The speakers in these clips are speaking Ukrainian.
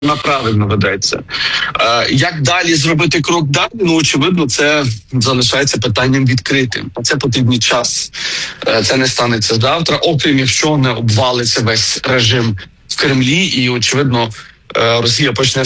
вона правильно ведеться. Як далі зробити крок далі? Ну, очевидно, це залишається питанням відкритим. Це потрібний час. Це не станеться завтра, окрім якщо не обвалиться весь режим в Кремлі, і, очевидно, Росія почне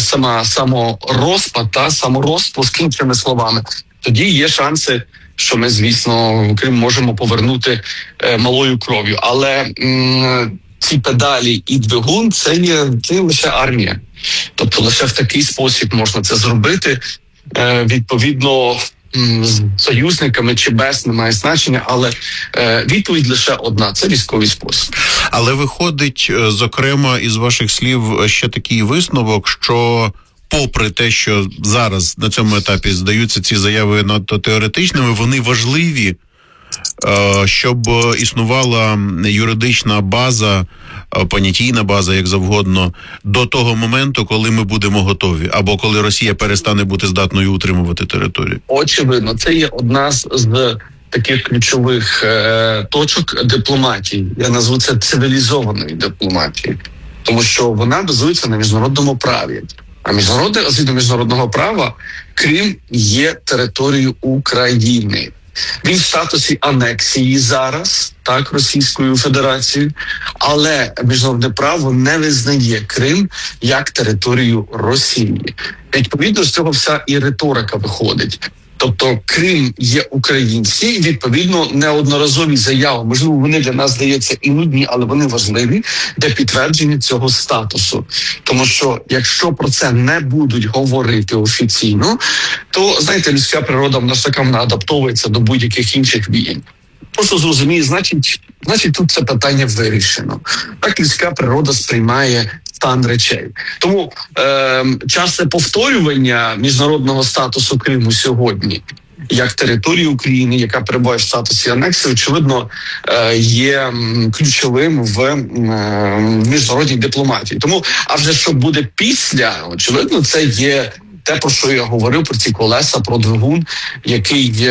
саморозпуск, іншими словами. Тоді є шанси, що ми, звісно, Крим можемо повернути малою кров'ю. Але ці педалі і двигун – це лише армія. Тобто лише в такий спосіб можна це зробити. Відповідно, з союзниками чи без, немає значення, але відповідь лише одна – це військовий спосіб. Але виходить, зокрема, із ваших слів ще такий висновок, що попри те, що зараз на цьому етапі здаються ці заяви надто теоретичними, вони важливі, щоб існувала юридична база, понятійна база, як завгодно, до того моменту, коли ми будемо готові, або коли Росія перестане бути здатною утримувати територію. Очевидно, це є одна з таких ключових точок дипломатії. Я назву це цивілізованою дипломатією, тому що вона базується на міжнародному праві. А згідно міжнародного права, Крим є територією України. Він в статусі анексії зараз, так, Російською Федерацією, але міжнародне право не визнає Крим як територію Росії. Відповідно, з цього вся і риторика виходить. Тобто Крим є український, відповідно, неодноразові заяви, можливо, вони для нас здаються і нудні, але вони важливі для підтвердження цього статусу. Тому що, якщо про це не будуть говорити офіційно, то, знаєте, людська природа, вона ж така, вона адаптовується до будь-яких інших війн. Просто зрозуміє, значить тут це питання вирішено. Так людська природа сприймає стан речей. Тому часте повторювання міжнародного статусу Криму сьогодні як території України, яка перебуває в статусі анексії, очевидно, є ключовим в міжнародній дипломатії. Тому, а вже що буде після, очевидно, це є те, про що я говорив, про ці колеса, про двигун, який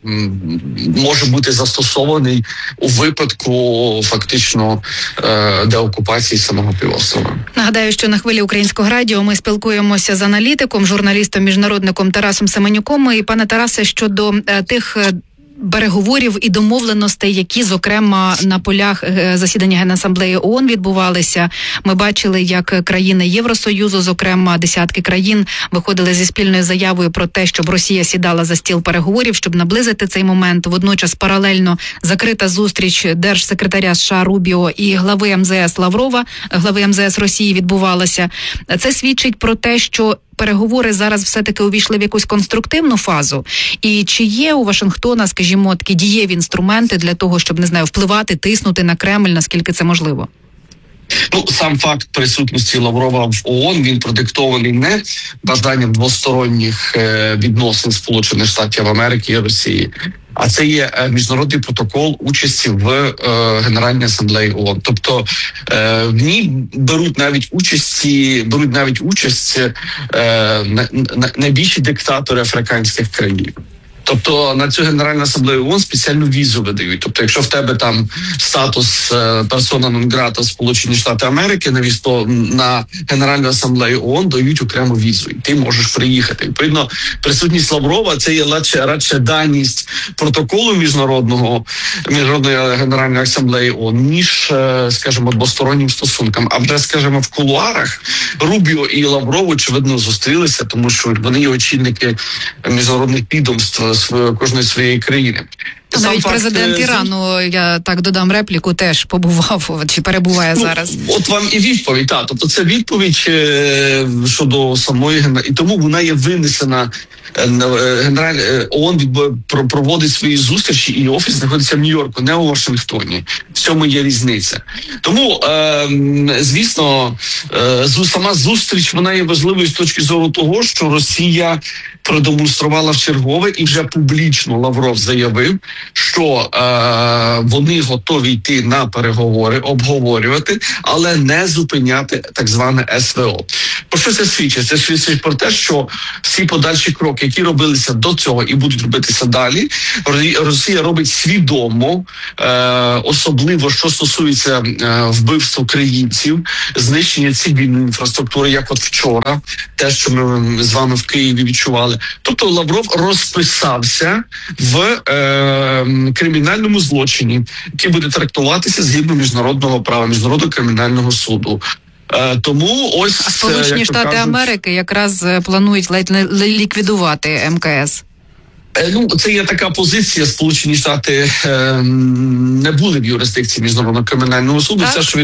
може бути застосований у випадку фактично деокупації самого півострова. Нагадаю, що на хвилі Українського радіо ми спілкуємося з аналітиком, журналістом-міжнародником Тарасом Семенюком. І, пане Тарасе, щодо тих переговорів і домовленостей, які, зокрема, на полях засідання Генасамблеї ООН відбувалися. Ми бачили, як країни Євросоюзу, зокрема, десятки країн, виходили зі спільною заявою про те, щоб Росія сідала за стіл переговорів, щоб наблизити цей момент. Водночас паралельно закрита зустріч держсекретаря США Рубіо і глави МЗС Лаврова, глави МЗС Росії, відбувалася. Це свідчить про те, що переговори зараз все-таки увійшли в якусь конструктивну фазу? І чи є у Вашингтона, скажімо, такі дієві інструменти для того, щоб, не знаю, впливати, тиснути на Кремль, наскільки це можливо? Ну, сам факт присутності Лаврова в ООН, він продиктований не бажанням двосторонніх відносин Сполучених Штатів Америки і Росії, а це є міжнародний протокол участі в Генеральній асамблеї ООН. Тобто в ній беруть навіть участь найбільші диктатори африканських країн. Тобто на цю Генеральну асамблею ООН спеціальну візу видають. Тобто якщо в тебе там статус персона нон-грата Сполучені Штати Америки, на Генеральну асамблею ООН дають окрему візу. І ти можеш приїхати. Відповідно, присутність Лаврова – це є радше даність протоколу міжнародної Генеральної асамблеї ООН, ніж, скажімо, двостороннім стосункам. А вже, скажімо, в кулуарах Рубіо і Лавров, очевидно, зустрілися, тому що вони є очільники міжнародних відомств кожної своєї країни. Навіть президент Ірану, я так додам репліку, теж побував чи перебуває зараз. От вам і відповідь. Тобто це відповідь щодо самої і тому вона є винесена. ООН проводить свої зустрічі, і офіс знаходиться в Нью-Йорку, не у Вашингтоні. В цьому є різниця. Тому, звісно, сама зустріч, вона є важливою з точки зору того, що Росія продемонструвала вчергове і вже публічно Лавров заявив, що вони готові йти на переговори, обговорювати, але не зупиняти так зване СВО. Про що це свідчить? Це свідчить про те, що всі подальші кроки, які робилися до цього і будуть робитися далі, Росія робить свідомо, особливо, що стосується вбивств українців, знищення цивільної інфраструктури, як от вчора, те, що ми з вами в Києві відчували. Тобто Лавров розписався в кримінальному злочині, який буде трактуватися згідно міжнародного права, Міжнародного кримінального суду. Тому ось Сполучені Штати Америки якраз планують ледь не ліквідувати МКС. Ну, це є така позиція. Сполучені Штати не були в юрисдикції Міжнародного кримінального суду.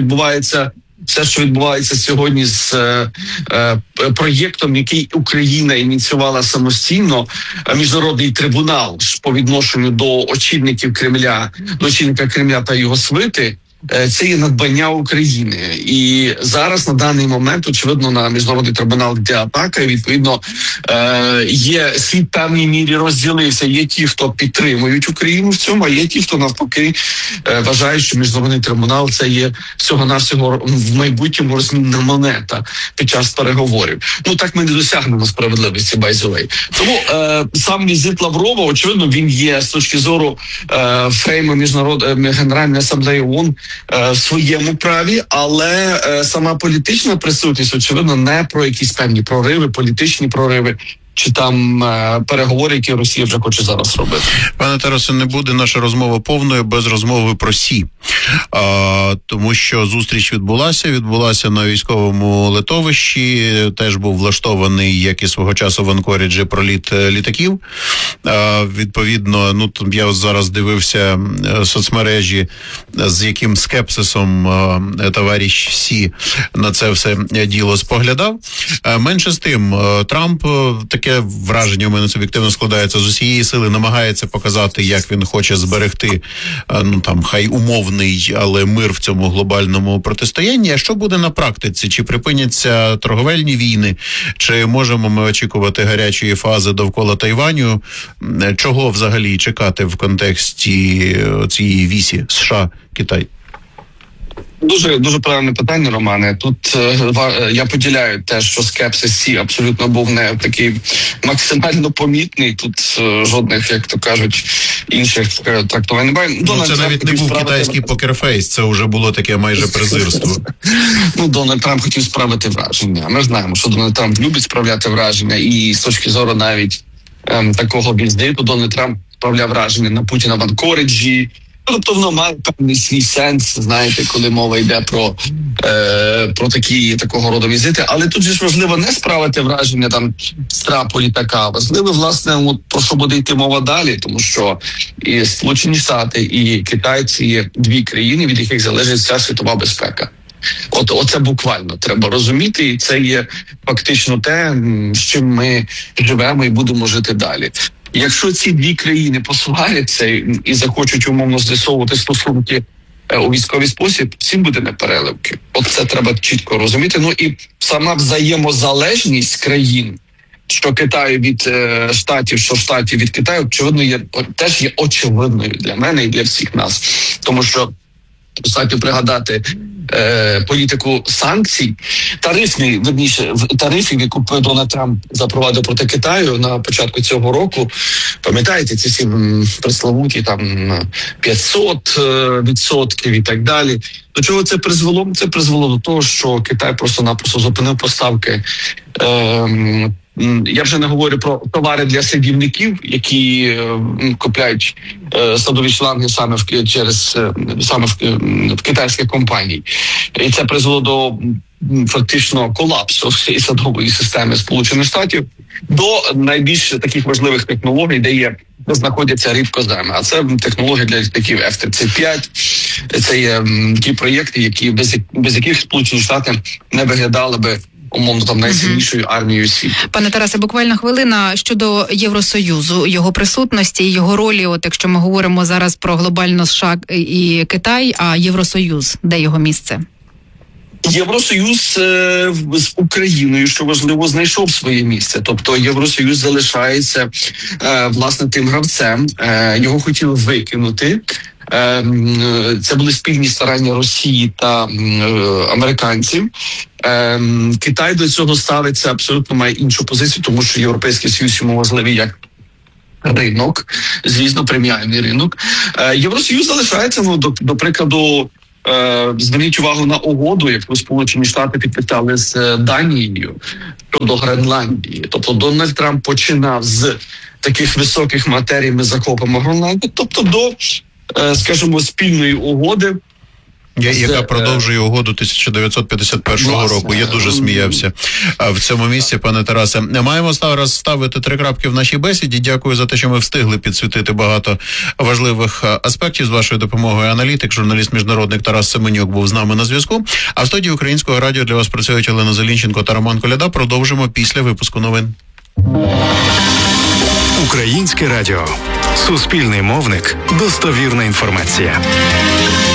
Все, що відбувається сьогодні з проєктом, який Україна ініціювала самостійно, міжнародний трибунал по відношенню до очільників Кремля, до очільника Кремля та його свити, це є надбання України. І зараз, на даний момент, очевидно, на міжнародний трибунал йде атака, і, відповідно, є світ в певній мірі розділився. Є ті, хто підтримують Україну в цьому, а є ті, хто навпаки вважають, що міжнародний трибунал це є всього-навсього в майбутньому розмінна монета під час переговорів. Ну, так ми не досягнемо справедливості, by the way. Тому сам візит Лаврова, очевидно, він є з точки зору фрейму Генеральної асамблеї ООН в своєму праві, але сама політична присутність, очевидно, не про якісь певні прориви, політичні прориви, чи там переговори, які Росія вже хоче зараз робити. Пане Тарасе, не буде наша розмова повною без розмови про СІ. Тому що зустріч відбулася на військовому литовищі, теж був влаштований, як і свого часу в Анкоріджі, проліт літаків. Відповідно, ну я зараз дивився соцмережі, з яким скепсисом товариш СІ на це все діло споглядав. Менше з тим, Трамп, таке враження у мене суб'єктивно складається, з усієї сили намагається показати, як він хоче зберегти, ну там, хай умовний, але мир в цьому глобальному протистоянні. А що буде на практиці? Чи припиняться торговельні війни? Чи можемо ми очікувати гарячої фази довкола Тайваню? Чого взагалі чекати в контексті цієї вісі США-Китай? Дуже правильне питання, Романе. Тут я поділяю те, що скепсис СІ абсолютно був не такий максимально помітний. Тут жодних, як то кажуть, інших трактувань немає. Це навіть не був китайський покерфейс, це вже було таке майже презирство. Ну, Дональд Трамп хотів справити враження. Ми знаємо, що Дональд Трамп любить справляти враження, і з точки зору навіть такого візиту Дональд Трамп справляв враження на Путіна в Анкоріджі. Тобто воно має певний свій сенс, знаєте, коли мова йде про такого роду візити. Але тут же ж важливо не справити враження там з трапу літака. Важливо, власне, от про що буде йти мова далі, тому що і Сполучені Штати, і Китай – це є дві країни, від яких залежить вся світова безпека. Оце буквально треба розуміти, і це є фактично те, з чим ми живемо і будемо жити далі. Якщо ці дві країни посваряться і захочуть умовно з'ясовувати стосунки у військовий спосіб, всім буде непереливки. Це треба чітко розуміти. Ну і сама взаємозалежність країн, що Китаю від Штатів, що Штатів від Китаю, очевидно, теж є очевидною для мене і для всіх нас. Тому що достатньо пригадати політику санкцій, тарифів, яку Дональд Трамп запровадив проти Китаю на початку цього року. Пам'ятаєте, ці всі пресловуті там 500% і так далі. До чого це призвело? Це призвело до того, що Китай просто-напросто зупинив поставки. Я вже не говорю про товари для садівників, які купляють садові шланги саме в китайських компаній. І це призвело до фактично колапсу всієї садової системи Сполучених Штатів до найбільш таких важливих технологій, де знаходяться рідкоземи. А це технології для літаків F-35. Це є ті проєкти, без яких Сполучені Штати не виглядали би умовно там найсильнішою армією світу. Пане Тарасе, буквально хвилина щодо Євросоюзу, його присутності, його ролі. От якщо ми говоримо зараз про глобально США і Китай, а Євросоюз, де його місце? Євросоюз з Україною, що важливо, знайшов своє місце. Тобто Євросоюз залишається власне тим гравцем. Його хотіли викинути. Це були спільні старання Росії та американців. Китай до цього ставиться абсолютно, має іншу позицію, тому що Європейський Союз йому важливий як ринок, звісно, преміальний ринок. Євросоюз залишається, до прикладу, зверніть увагу на угоду, яку Сполучені Штати підписали з Данією щодо Гренландії. Тобто Дональд Трамп починав з таких високих матерій, ми захопимо Гренландію, тобто до, скажімо, спільної угоди. Яка продовжує угоду 1951 року. Я дуже сміявся в цьому місці, пане Тарасе. Маємо зараз ставити 3 крапки в нашій бесіді. Дякую за те, що ми встигли підсвітити багато важливих аспектів з вашою допомогою. Аналітик, журналіст-міжнародник Тарас Семенюк був з нами на зв'язку. А в студії Українського радіо для вас працюють Олена Зелінченко та Роман Коляда. Продовжимо після випуску новин. Українське радіо. Суспільний мовник. Достовірна інформація.